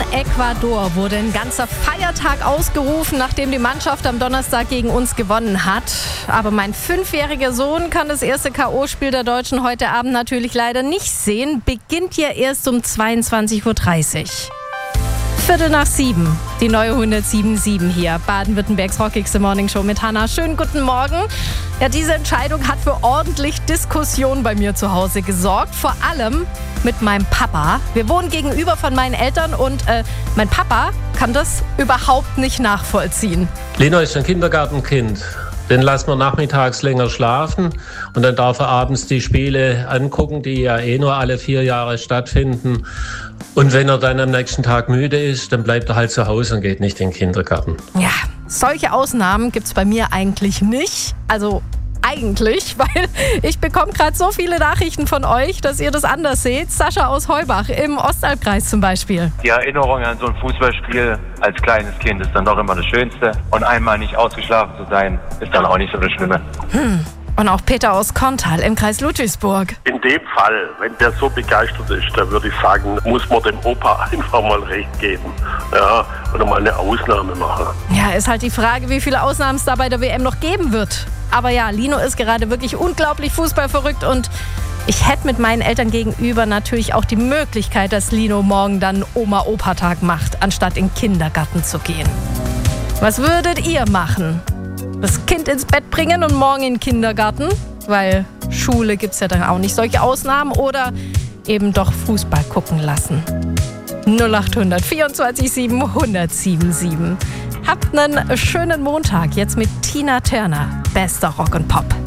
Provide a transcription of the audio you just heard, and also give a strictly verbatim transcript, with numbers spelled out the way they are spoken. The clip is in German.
Ecuador wurde ein ganzer Feiertag ausgerufen, nachdem die Mannschaft am Donnerstag gegen uns gewonnen hat. Aber mein fünfjähriger Sohn kann das erste K O-Spiel der Deutschen heute Abend natürlich leider nicht sehen. Beginnt ja erst um zweiundzwanzig Uhr dreißig. Viertel nach sieben, die neue hundertsieben Komma sieben hier. Baden-Württembergs rockigste Morningshow mit Hannah. Schönen guten Morgen. Ja, diese Entscheidung hat für ordentlich Diskussion bei mir zu Hause gesorgt. Vor allem mit meinem Papa. Wir wohnen gegenüber von meinen Eltern und äh, mein Papa kann das überhaupt nicht nachvollziehen. Lino ist ein Kindergartenkind. Den lassen wir nachmittags länger schlafen und dann darf er abends die Spiele angucken, die ja eh nur alle vier Jahre stattfinden. Und wenn er dann am nächsten Tag müde ist, dann bleibt er halt zu Hause und geht nicht in den Kindergarten. Ja, solche Ausnahmen gibt's bei mir eigentlich nicht. Also eigentlich, weil ich bekomme gerade so viele Nachrichten von euch, dass ihr das anders seht. Sascha aus Heubach im Ostalbkreis zum Beispiel. Die Erinnerung an so ein Fußballspiel als kleines Kind ist dann doch immer das Schönste. Und einmal nicht ausgeschlafen zu sein, ist dann auch nicht so das Schlimme. Hm. Und auch Peter aus Korntal im Kreis Ludwigsburg. In dem Fall, wenn der so begeistert ist, dann würde ich sagen, muss man dem Opa einfach mal recht geben. Ja, oder mal eine Ausnahme machen. Ja, ist halt die Frage, wie viele Ausnahmen es da bei der W M noch geben wird. Aber ja, Lino ist gerade wirklich unglaublich fußballverrückt und ich hätte mit meinen Eltern gegenüber natürlich auch die Möglichkeit, dass Lino morgen dann Oma-Opa-Tag macht, anstatt in den Kindergarten zu gehen. Was würdet ihr machen? Das Kind ins Bett bringen und morgen in den Kindergarten? Weil Schule gibt es ja dann auch nicht solche Ausnahmen. Oder eben doch Fußball gucken lassen. null acht hundert vierundzwanzig sieben hundertsieben sieben. Habt einen schönen Montag jetzt mit Tina Turner. Bester Rock und Pop.